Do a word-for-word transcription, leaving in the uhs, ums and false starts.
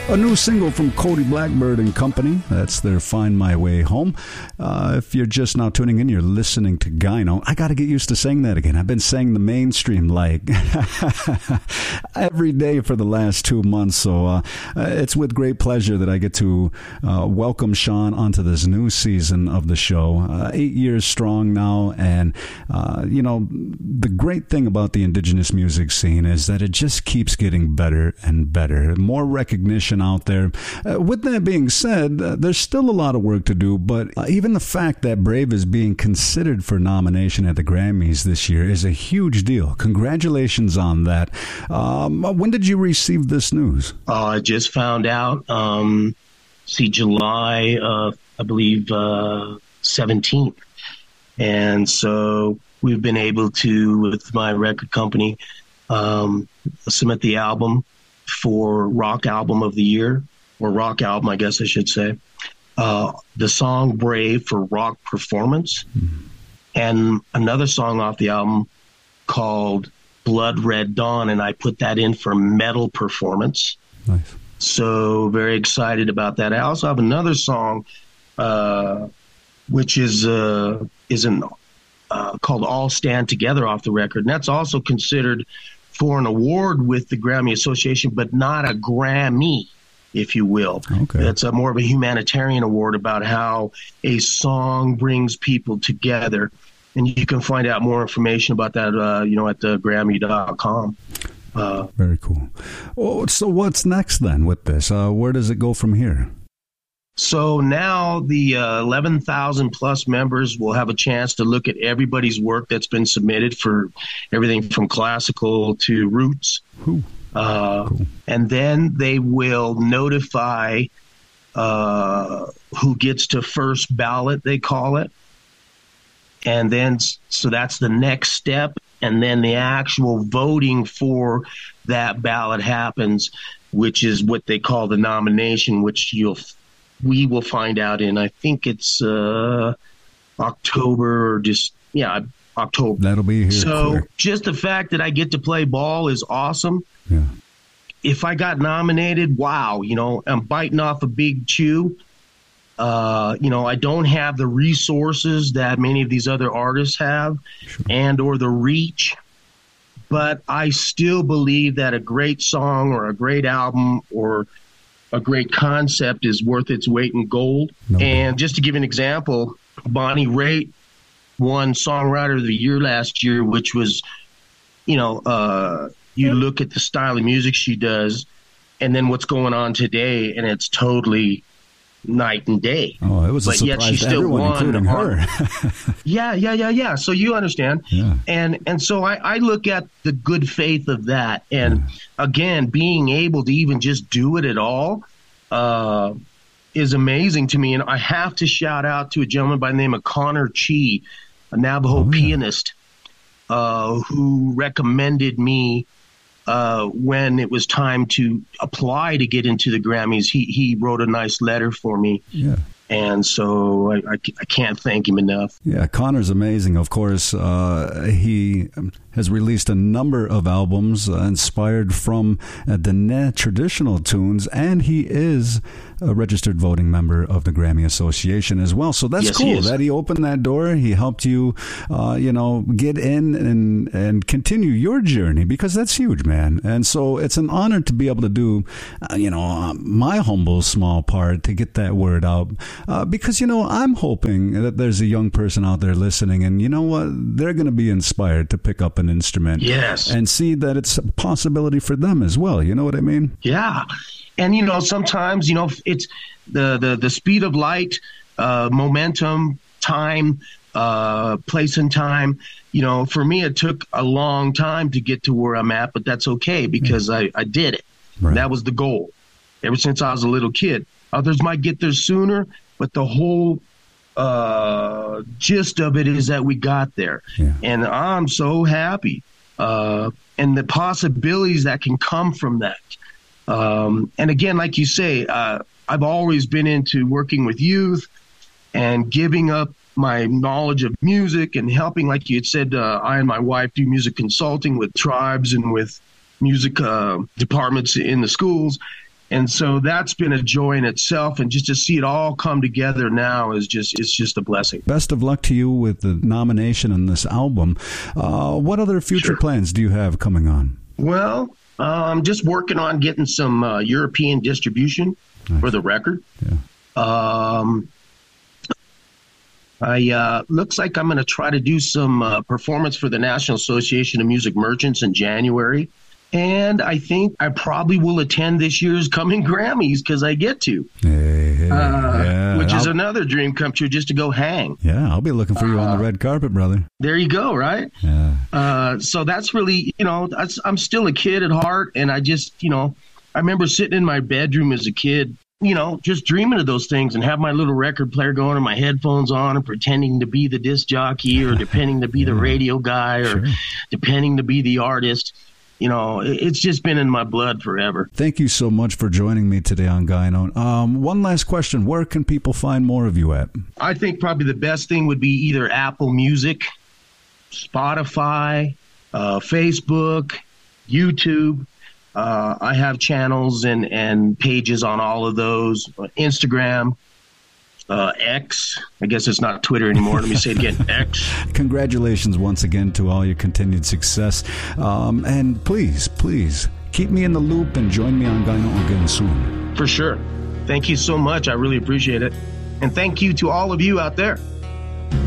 A new single from Cody Blackbird and Company. That's their Find My Way Home. Uh, if you're just now tuning in, you're listening to Gyno. I got to get used to saying that again. I've been saying the mainstream like every day for the last two months. So uh, it's with great pleasure that I get to uh, welcome Sean onto this new season of the show. Uh, eight years strong now. And, uh, you know, the great thing about the indigenous music scene is that it just keeps getting better and better. More recognition out there. Uh, with that being said, uh, there's still a lot of work to do, but uh, even the fact that Brave is being considered for nomination at the Grammys this year is a huge deal. Congratulations on that. Um, when did you receive this news? Uh, I just found out, um, see, July, uh, I believe, uh, seventeenth. And so we've been able to, with my record company, um, submit the album for Rock Album of the Year, or Rock Album, I guess I should say. Uh, the song Brave for Rock Performance, mm-hmm. and another song off the album called Blood Red Dawn, and I put that in for Metal Performance. Nice. So very excited about that. I also have another song, uh, which is uh, is an, uh, called All Stand Together off the record, and that's also considered for an award with the Grammy Association, but not a Grammy, if you will. Okay. It's a more of a humanitarian award about how a song brings people together. And you can find out more information about that, uh, you know, at the Grammy dot com. Uh, Very cool. Oh, so what's next then with this? Uh, where does it go from here? So now the uh, eleven thousand plus members will have a chance to look at everybody's work that's been submitted for everything from classical to roots. Uh, cool. And then they will notify uh, who gets to first ballot, they call it. And then, so that's the next step. And then the actual voting for that ballot happens, which is what they call the nomination, which you'll we will find out in, I think it's uh, October or just, yeah, October. That'll be here. So quick. Just the fact that I get to play ball is awesome. Yeah. If I got nominated, wow, you know, I'm biting off a big chew. Uh, you know, I don't have the resources that many of these other artists have, sure. and or the reach. But I still believe that a great song or a great album or a great concept is worth its weight in gold. No. And just to give an example, Bonnie Raitt won Songwriter of the Year last year, which was, you know, uh, you look at the style of music she does and then what's going on today, and it's totally night and day. Oh, it was a but surprise yet she to still everyone, won including her. yeah, yeah, yeah, yeah. So you understand. Yeah. And and so I, I look at the good faith of that. And yeah. again, being able to even just do it at all uh, is amazing to me. And I have to shout out to a gentleman by the name of Connor Chi, a Navajo oh, pianist, yeah. uh, who recommended me Uh, when it was time to apply to get into the Grammys. He he wrote a nice letter for me. Yeah. And so I, I, I can't thank him enough. Yeah, Connor's amazing. Of course, uh, he has released a number of albums uh, inspired from uh, the Dene traditional tunes, and he is a registered voting member of the Grammy Association as well. So that's yes, cool he that he opened that door. He helped you, uh, you know, get in and, and continue your journey, because that's huge, man. And so it's an honor to be able to do, uh, you know, uh, my humble small part to get that word out. Uh, because, you know, I'm hoping that there's a young person out there listening, and you know what? They're going to be inspired to pick up an instrument. Yes. And see that it's a possibility for them as well. You know what I mean? Yeah. And, you know, sometimes, you know, it's the, the, the speed of light, uh, momentum, time, uh, place and time. You know, for me, it took a long time to get to where I'm at, but that's okay, because I, I did it. Right. That was the goal ever since I was a little kid. Others might get there sooner, but the whole uh, gist of it is that we got there. Yeah. And I'm so happy. Uh, and the possibilities that can come from that. Um, and again, like you say, uh, I've always been into working with youth and giving up my knowledge of music and helping, like you had said, uh, I and my wife do music consulting with tribes and with music uh, departments in the schools. And so that's been a joy in itself. And just to see it all come together now is just, it's just a blessing. Best of luck to you with the nomination and this album. Uh, what other future Sure. plans do you have coming on? Well, uh, I'm just working on getting some uh, European distribution Nice. for the record. Yeah. Um, I uh, looks like I'm going to try to do some uh, performance for the National Association of Music Merchants in January. And I think I probably will attend this year's coming Grammys because I get to, Hey, hey, uh, yeah. which is I'll- another dream come true, just to go hang. Yeah, I'll be looking for you on the red carpet, brother. There you go, right? Yeah. Uh, so that's really, you know, that's, I'm still a kid at heart. And I just, you know, I remember sitting in my bedroom as a kid, you know, just dreaming of those things and have my little record player going and my headphones on and pretending to be the disc jockey or pretending to be the radio guy or Sure. pretending to be the artist. You know, it- it's just been in my blood forever. Thank you so much for joining me today on Gyno. Um, one last question. Where can people find more of you at? I think probably the best thing would be either Apple Music, Spotify, uh, Facebook, YouTube. Uh, I have channels and, and pages on all of those. Instagram, uh, X. I guess it's not Twitter anymore. Let me say it again, X. Congratulations once again to all your continued success. Um, and please, please, keep me in the loop and join me on Gyno again soon. For sure. Thank you so much. I really appreciate it. And thank you to all of you out there.